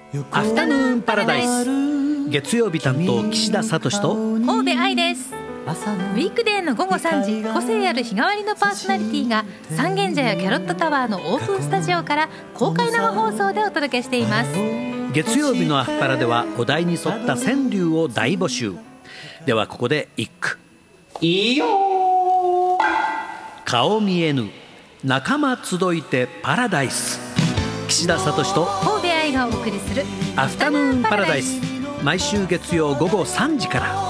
アフタヌーンパラダイス、月曜日担当岸田聡と神戸愛です。ウィークデーの午後3時、個性ある日替わりのパーソナリティが三軒茶屋キャロットタワーのオープンスタジオから公開生放送でお届けしています。 月曜日のアフパラではお題に沿った川柳を大募集。ではここで一句。いいよ顔見えぬ仲間集いてパラダイス。岸田聡と神戸愛がお送りするアフタヌーンパラダイス、毎週月曜午後3時から。